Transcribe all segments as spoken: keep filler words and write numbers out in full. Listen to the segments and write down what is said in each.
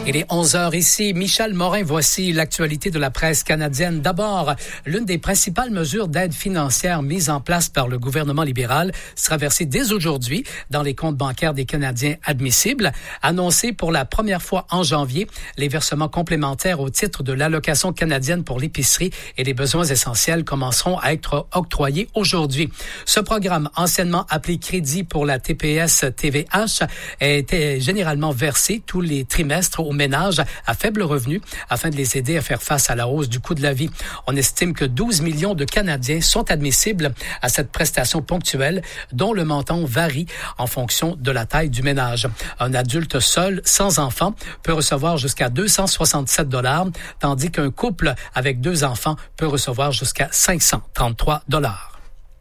Il est onze heures ici. Michel Morin, voici l'actualité de la presse canadienne. D'abord, l'une des principales mesures d'aide financière mises en place par le gouvernement libéral sera versée dès aujourd'hui dans les comptes bancaires des Canadiens admissibles. Annoncé pour la première fois en janvier, les versements complémentaires au titre de l'allocation canadienne pour l'épicerie et les besoins essentiels commenceront à être octroyés aujourd'hui. Ce programme, anciennement appelé Crédit pour la T P S T V H, était généralement versé tous les trimestres aux ménages à faible revenu afin de les aider à faire face à la hausse du coût de la vie. On estime que douze millions de Canadiens sont admissibles à cette prestation ponctuelle dont le montant varie en fonction de la taille du ménage. Un adulte seul, sans enfant, peut recevoir jusqu'à deux cent soixante-sept dollars, tandis qu'un couple avec deux enfants peut recevoir jusqu'à cinq cent trente-trois dollars.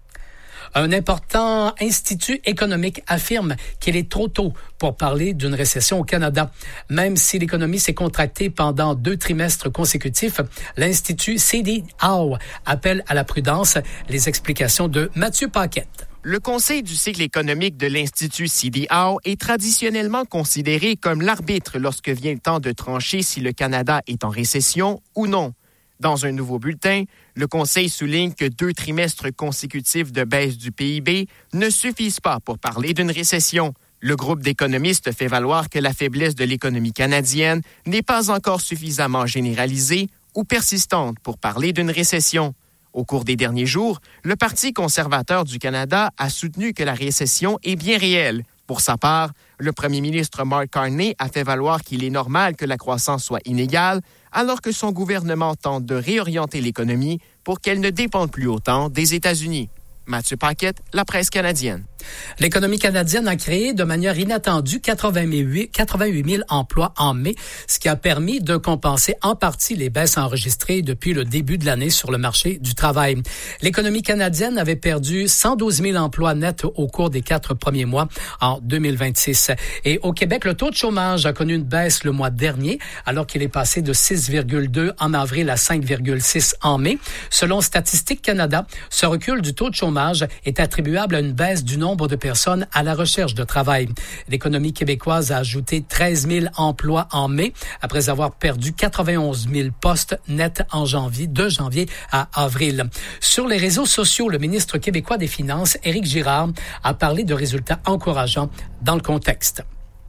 Un important institut économique affirme qu'il est trop tôt pour parler d'une récession au Canada. Même si l'économie s'est contractée pendant deux trimestres consécutifs, l'Institut C D A O appelle à la prudence. Les explications de Mathieu Paquette. Le Conseil du cycle économique de l'Institut C D A O est traditionnellement considéré comme l'arbitre lorsque vient le temps de trancher si le Canada est en récession ou non. Dans un nouveau bulletin, le Conseil souligne que deux trimestres consécutifs de baisse du P I B ne suffisent pas pour parler d'une récession. Le groupe d'économistes fait valoir que la faiblesse de l'économie canadienne n'est pas encore suffisamment généralisée ou persistante pour parler d'une récession. Au cours des derniers jours, le Parti conservateur du Canada a soutenu que la récession est bien réelle. Pour sa part, le premier ministre Mark Carney a fait valoir qu'il est normal que la croissance soit inégale, alors que son gouvernement tente de réorienter l'économie pour qu'elle ne dépende plus autant des États-Unis. Mathieu Paquette, La Presse canadienne. L'économie canadienne a créé de manière inattendue quatre-vingt-huit mille emplois en mai, ce qui a permis de compenser en partie les baisses enregistrées depuis le début de l'année sur le marché du travail. L'économie canadienne avait perdu cent douze mille emplois nets au cours des quatre premiers mois en deux mille vingt-six. Et au Québec, le taux de chômage a connu une baisse le mois dernier, alors qu'il est passé de six virgule deux en avril à cinq virgule six en mai. Selon Statistique Canada, ce recul du taux de chômage est attribuable à une baisse du nombre de personnes à la recherche de travail. L'économie québécoise a ajouté treize mille emplois en mai, après avoir perdu quatre-vingt-onze mille postes nets en janvier, de janvier à avril. Sur les réseaux sociaux, le ministre québécois des Finances, Éric Girard, a parlé de résultats encourageants dans le contexte.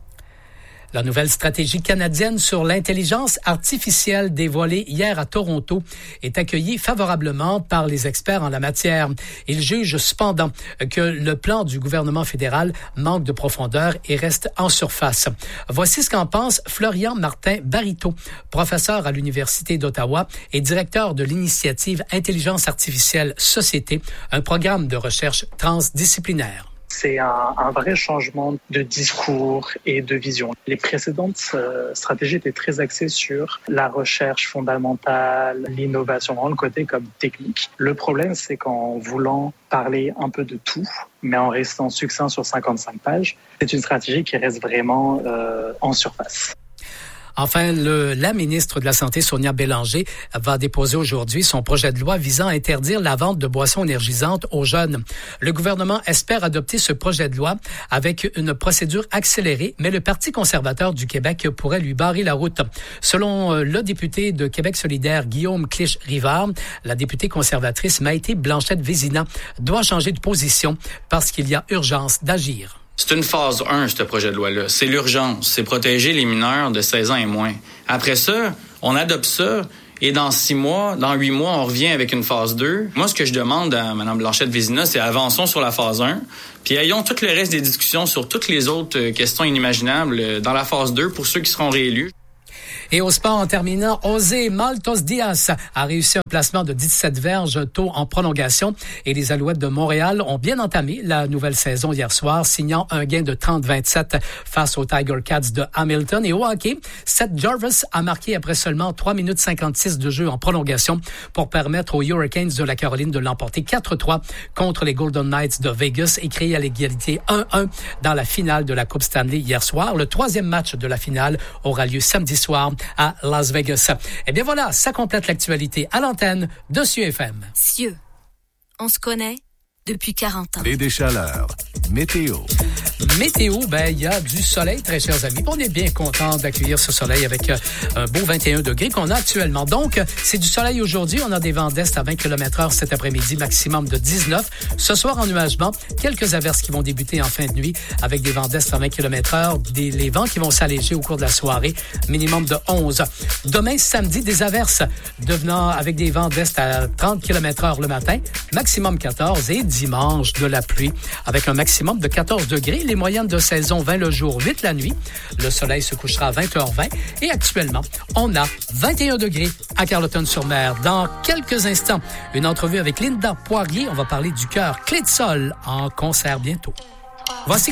La nouvelle stratégie canadienne sur l'intelligence artificielle dévoilée hier à Toronto est accueillie favorablement par les experts en la matière. Ils jugent cependant que le plan du gouvernement fédéral manque de profondeur et reste en surface. Voici ce qu'en pense Florian Martin Barito, professeur à l'Université d'Ottawa et directeur de l'initiative Intelligence artificielle Société, un programme de recherche transdisciplinaire. C'est un, un vrai changement de discours et de vision. Les précédentes euh, stratégies étaient très axées sur la recherche fondamentale, l'innovation, vraiment le côté comme technique. Le problème, c'est qu'en voulant parler un peu de tout, mais en restant succinct sur cinquante-cinq pages, c'est une stratégie qui reste vraiment euh, en surface. Enfin, le, la ministre de la Santé, Sonia Bélanger, va déposer aujourd'hui son projet de loi visant à interdire la vente de boissons énergisantes aux jeunes. Le gouvernement espère adopter ce projet de loi avec une procédure accélérée, mais le Parti conservateur du Québec pourrait lui barrer la route. Selon le député de Québec solidaire, Guillaume Clich-Rivard, la députée conservatrice Maïté Blanchette-Vézina doit changer de position parce qu'il y a urgence d'agir. C'est une phase un, ce projet de loi-là. C'est l'urgence. C'est protéger les mineurs de seize ans et moins. Après ça, on adopte ça et dans six mois, dans huit mois, on revient avec une phase deux. Moi, ce que je demande à Mme Blanchette-Vézina, c'est avançons sur la phase un, puis ayons tout le reste des discussions sur toutes les autres questions inimaginables dans la phase deux pour ceux qui seront réélus. Et au sport, en terminant, José Maltos Diaz a réussi un placement de dix-sept verges tôt en prolongation et les Alouettes de Montréal ont bien entamé la nouvelle saison hier soir, signant un gain de trente à vingt-sept face aux Tiger Cats de Hamilton. Et au hockey, Seth Jarvis a marqué après seulement trois minutes cinquante-six de jeu en prolongation pour permettre aux Hurricanes de la Caroline de l'emporter quatre trois contre les Golden Knights de Vegas et créer à l'égalité un un dans la finale de la Coupe Stanley hier soir. Le troisième match de la finale aura lieu samedi soir à Las Vegas. Eh bien voilà, ça complète l'actualité à l'antenne de Cieux F M. Cieux, on se connaît depuis quarante ans. Et des chaleurs, météo. Météo, ben il y a du soleil, très chers amis. On est bien content d'accueillir ce soleil avec euh, un beau vingt et un degrés qu'on a actuellement. Donc, c'est du soleil aujourd'hui. On a des vents d'est à vingt kilomètres heure cet après-midi, maximum de dix-neuf. Ce soir, en nuagement, quelques averses qui vont débuter en fin de nuit avec des vents d'est à vingt kilomètres heure. Des, les vents qui vont s'alléger au cours de la soirée, minimum de onze. Demain, samedi, des averses devenant avec des vents d'est à trente kilomètres heure le matin, maximum quatorze. Et dimanche, de la pluie avec un maximum de quatorze degrés. Les moyennes de saison vingt le jour, huit la nuit. Le soleil se couchera à vingt heures vingt. Et actuellement, on a vingt et un degrés à Carleton-sur-Mer. Dans quelques instants, une entrevue avec Linda Poirier. On va parler du chœur Clé de Sol en concert bientôt. Voici